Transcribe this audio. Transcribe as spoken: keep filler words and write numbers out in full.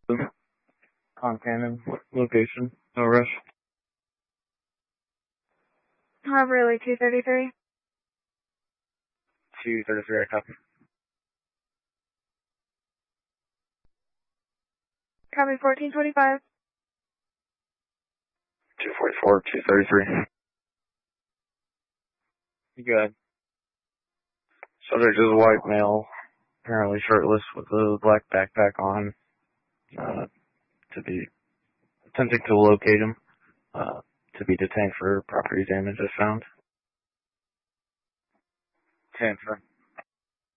Concannon location. No rush. Harborly two thirty-three. two thirty-three, I copy. Copy fourteen twenty-five. two forty-four, two thirty-three. You good. Subject is a white male, apparently shirtless with a black backpack on, uh, to be attempting to locate him, uh, to be detained for property damage as found. ten, sir.